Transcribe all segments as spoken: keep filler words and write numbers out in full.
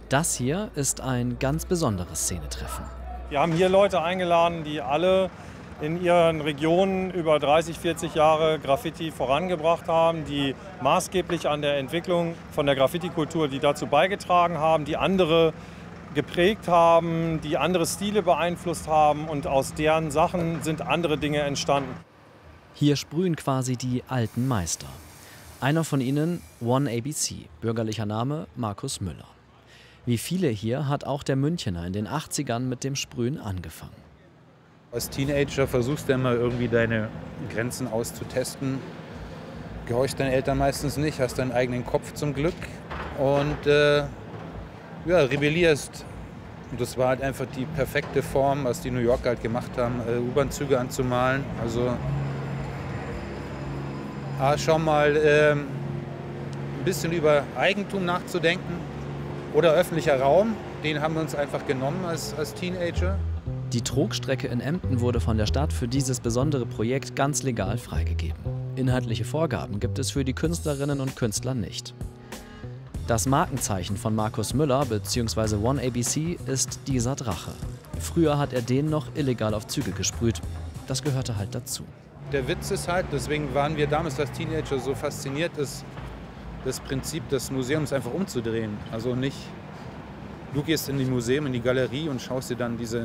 Das hier ist ein ganz besonderes Szenetreffen. Wir haben hier Leute eingeladen, die alle in ihren Regionen über dreißig, vierzig Jahre Graffiti vorangebracht haben, die maßgeblich an der Entwicklung von der Graffiti-Kultur, die dazu beigetragen haben, die andere geprägt haben, die andere Stile beeinflusst haben, und aus deren Sachen sind andere Dinge entstanden. Hier sprühen quasi die alten Meister. Einer von ihnen, One A B C, bürgerlicher Name Markus Müller. Wie viele hier hat auch der Münchener in den achtzigern mit dem Sprühen angefangen. Als Teenager versuchst du immer irgendwie deine Grenzen auszutesten. Gehorchst deinen Eltern meistens nicht, hast deinen eigenen Kopf zum Glück und äh, ja, rebellierst. Und das war halt einfach die perfekte Form, was die New Yorker halt gemacht haben, äh, U-Bahn-Züge anzumalen. Also ah, schau mal, äh, ein bisschen über Eigentum nachzudenken oder öffentlicher Raum, den haben wir uns einfach genommen als, als Teenager. Die Trogstrecke in Emden wurde von der Stadt für dieses besondere Projekt ganz legal freigegeben. Inhaltliche Vorgaben gibt es für die Künstlerinnen und Künstler nicht. Das Markenzeichen von Markus Müller bzw. One A B C ist dieser Drache. Früher hat er den noch illegal auf Züge gesprüht. Das gehörte halt dazu. Der Witz ist halt, deswegen waren wir damals als Teenager so fasziniert, ist das Prinzip des Museums einfach umzudrehen. Also nicht, du gehst in die Museum, in die Galerie und schaust dir dann diese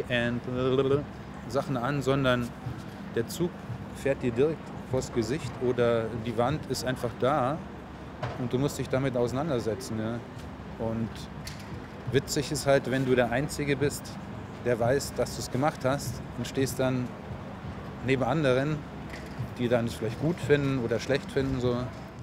High-End-Sachen an, sondern der Zug fährt dir direkt vors Gesicht oder die Wand ist einfach da und du musst dich damit auseinandersetzen. Ja. Und witzig ist halt, wenn du der Einzige bist, der weiß, dass du es gemacht hast und stehst dann neben anderen, die dann es vielleicht gut finden oder schlecht finden. So.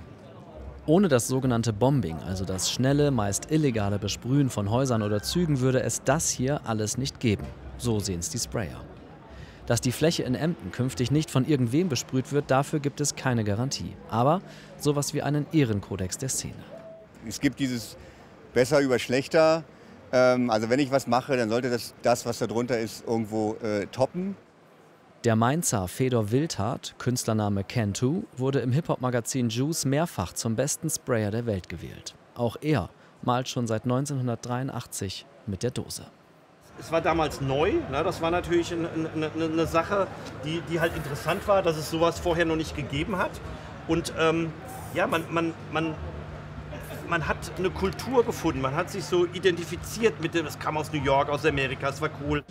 Ohne das sogenannte Bombing, also das schnelle, meist illegale Besprühen von Häusern oder Zügen, würde es das hier alles nicht geben. So sehen es die Sprayer. Dass die Fläche in Emden künftig nicht von irgendwem besprüht wird, dafür gibt es keine Garantie. Aber sowas wie einen Ehrenkodex der Szene. Es gibt dieses besser über schlechter. Ähm, also wenn ich was mache, dann sollte das, das was da drunter ist, irgendwo äh, toppen. Der Mainzer Fedor Wildhardt, Künstlername Cantu, wurde im Hip-Hop-Magazin Juice mehrfach zum besten Sprayer der Welt gewählt. Auch er malt schon seit neunzehnhundertdreiundachtzig mit der Dose. Es war damals neu, ne? Das war natürlich eine, eine, eine Sache, die, die halt interessant war, dass es sowas vorher noch nicht gegeben hat. Und ähm, ja, man, man, man, man hat eine Kultur gefunden, man hat sich so identifiziert mit dem, es kam aus New York, aus Amerika, es war cool.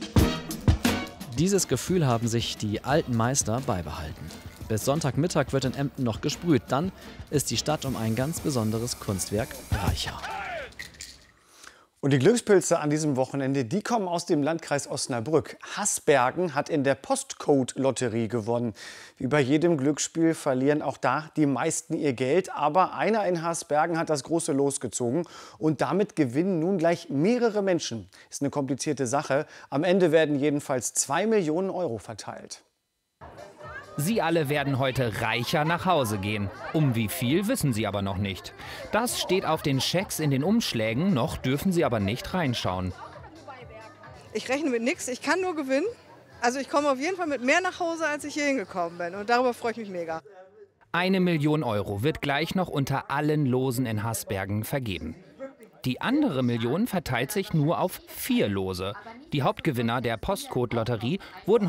Dieses Gefühl haben sich die alten Meister beibehalten. Bis Sonntagmittag wird in Emden noch gesprüht, dann ist die Stadt um ein ganz besonderes Kunstwerk reicher. Und die Glückspilze an diesem Wochenende, die kommen aus dem Landkreis Osnabrück. Hasbergen hat in der Postcode-Lotterie gewonnen. Wie bei jedem Glücksspiel verlieren auch da die meisten ihr Geld. Aber einer in Hasbergen hat das große Los gezogen. Und damit gewinnen nun gleich mehrere Menschen. Ist eine komplizierte Sache. Am Ende werden jedenfalls zwei Millionen Euro verteilt. Sie alle werden heute reicher nach Hause gehen. Um wie viel, wissen sie aber noch nicht. Das steht auf den Schecks in den Umschlägen, noch dürfen sie aber nicht reinschauen. Ich rechne mit nichts, ich kann nur gewinnen. Also ich komme auf jeden Fall mit mehr nach Hause, als ich hier hingekommen bin. Und darüber freue ich mich mega. Eine Million Euro wird gleich noch unter allen Losen in Hasbergen vergeben. Die andere Million verteilt sich nur auf vier Lose. Die Hauptgewinner der Postcode-Lotterie wurden